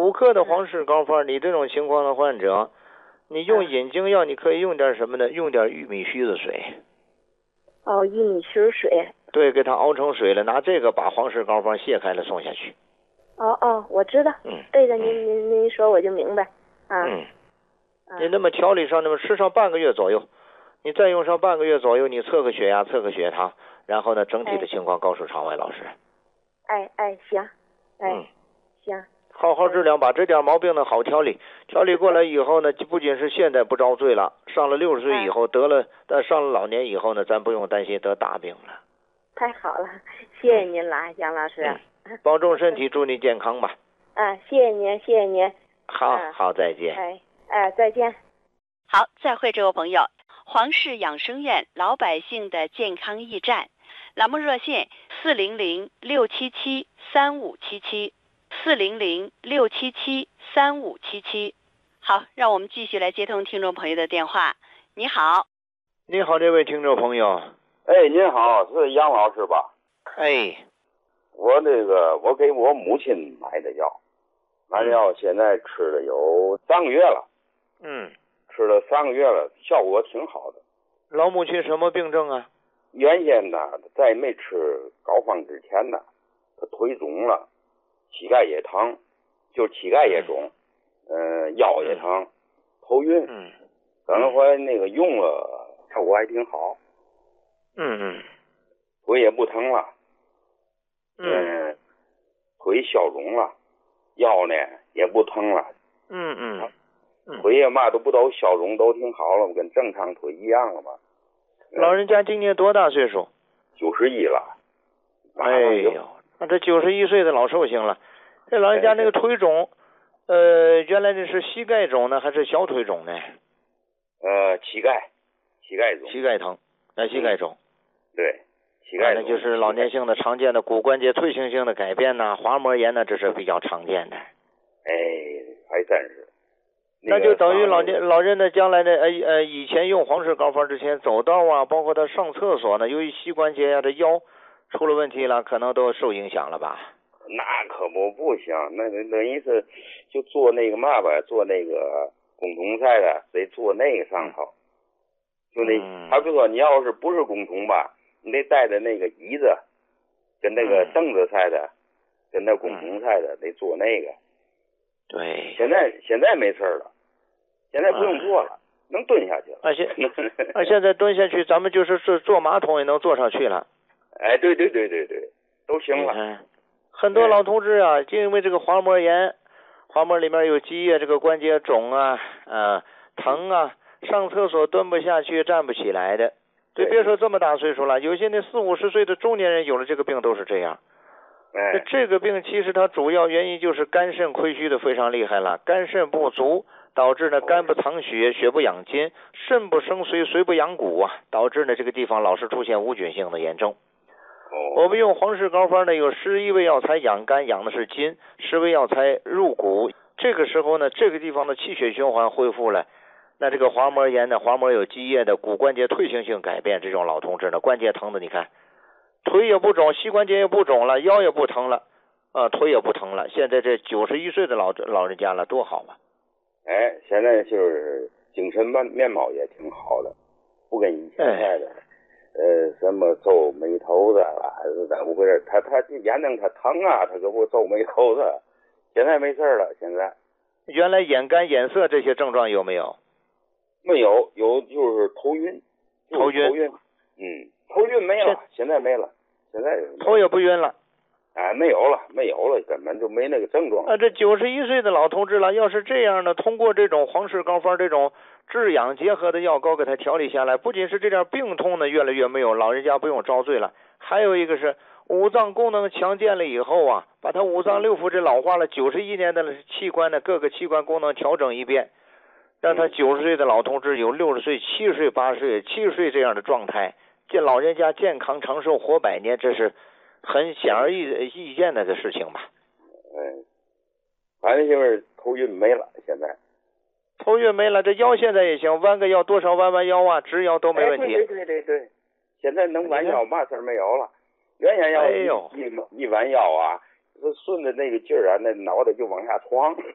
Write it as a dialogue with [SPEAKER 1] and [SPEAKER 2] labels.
[SPEAKER 1] 5克的黄氏膏方，你这种情况的患者，你用引经药，你可以用点什么呢？用点玉米须子水。
[SPEAKER 2] 哦，玉米须水。
[SPEAKER 1] 对，给它熬成水了，拿这个把黄氏膏方卸开了送下去。
[SPEAKER 2] 哦，我知道。对着您说我就明白。
[SPEAKER 1] 你那么调理上，那么吃上半个月左右，你再用上半个月左右，你测个血压，测个血糖，然后呢，整体的情况告诉场外老师。
[SPEAKER 2] 行。行。
[SPEAKER 1] 好好治疗，把这点毛病呢好调理，调理过来以后呢，不仅是现在不遭罪了，上了60岁以后得了，但上了老年以后呢，咱不用担心得大病了。
[SPEAKER 2] 太好了，谢谢您了，杨老师。
[SPEAKER 1] 保重身体，祝你健康吧。
[SPEAKER 2] 谢谢您。
[SPEAKER 1] 好，再见。
[SPEAKER 2] 再见。
[SPEAKER 3] 好，再会，这位朋友。黄氏养生院老百姓的健康驿站，栏目热线400-677-3577，400-677-3577。好，让我们继续来接通听众朋友的电话。你好。
[SPEAKER 1] 你好，这位听众朋友。
[SPEAKER 4] 您好，是杨老师吧？我给我母亲买的药，现在吃了有3个月了。吃了3个月了，效果挺好的。
[SPEAKER 1] 老母亲什么病症啊？
[SPEAKER 4] 原先呢，在没吃膏方之前呢，她腿肿了，膝盖也疼，就是膝盖也肿，腰也疼，头晕。等会那个用了，效果还挺好。腿也不疼了。腿消肿了，腰呢也不疼了。腿也嘛都不都消肿，都挺好了，跟正常腿一样了嘛。
[SPEAKER 1] 老人家今年多大岁数
[SPEAKER 4] ？91了。
[SPEAKER 1] 那这91岁的老寿星了。这老人家那个腿肿，原来这是膝盖肿呢，还是小腿肿呢？
[SPEAKER 4] 膝盖肿。
[SPEAKER 1] 膝盖疼，膝盖肿。
[SPEAKER 4] 对，膝盖肿。
[SPEAKER 1] 那就是老年性的常见的骨关节退行性的改变呐，滑膜炎呢，这是比较常见的。
[SPEAKER 4] 还真是。
[SPEAKER 1] 那就等于老人呢，将来呢，以前用黄氏膏方之前走道啊，包括他上厕所呢，由于膝关节呀、这腰出了问题了，可能都受影响了吧？
[SPEAKER 4] 那可不行，那个等于是就做那个嘛吧，做那个共同赛的，得做那个上头。就那，他比如说你要是不是共同吧，你得带着那个椅子，跟那个凳子赛的，跟那共同赛的得做那个。
[SPEAKER 1] 对。
[SPEAKER 4] 现在没事了。现在不用坐了，能蹲下去了。
[SPEAKER 1] 现在蹲下去，咱们就是坐马桶也能坐上去了。
[SPEAKER 4] 对，都行了。
[SPEAKER 1] 很多老同志啊，就因为这个滑膜炎，滑膜里面有积液，这个关节肿啊，疼啊，上厕所蹲不下去，站不起来的。对，别说这么大岁数了，有些那40-50岁的中年人有了这个病都是这样。这个病其实它主要原因就是肝肾亏虚的非常厉害了，肝肾不足。导致呢肝不藏血，血不养筋，肾不生髓，髓不养骨啊，导致呢这个地方老是出现无菌性的炎症。我们用黄氏膏方呢，有11味药材养肝，养的是筋；10味药材入骨。这个时候呢，这个地方的气血循环恢复了，那这个滑膜炎呢，滑膜有积液的，骨关节退行性改变，这种老同志呢，关节疼的，你看腿也不肿，膝关节也不肿了，腰也不疼了，腿也不疼了。现在这91岁的老人家了，多好啊！
[SPEAKER 4] 现在就是精神面貌也挺好的，不跟以前似的，什么皱眉头的了，还是咋不回事？他眼睛他疼啊，他可不皱眉头的。现在没事了，现在。
[SPEAKER 1] 原来眼干眼涩这些症状有没有？
[SPEAKER 4] 没有，有就是头晕。头晕没了，现在没了，现在
[SPEAKER 1] 头也不晕了。
[SPEAKER 4] 没有了，根本就没那个症状。
[SPEAKER 1] 这91岁的老同志了，要是这样呢，通过这种黄氏膏方这种治养结合的药膏给他调理下来，不仅是这点病痛呢越来越没有，老人家不用遭罪了，还有一个是五脏功能强健了以后啊，把他五脏六腑这老化了91年的器官呢，各个器官功能调整一遍，让他90岁的老同志有60岁、70岁、80岁、70岁这样的状态，这老人家健康长寿活100年，这是很显而易见的事情吧。
[SPEAKER 4] 反正就是头晕没了，现在
[SPEAKER 1] 头晕没了，这腰现在也行，弯个腰多少弯腰啊，直腰都没问题。
[SPEAKER 4] 对，现在能弯腰嘛事儿没有了。原先要一弯腰啊，顺着那个劲儿啊，那脑袋就往下撞。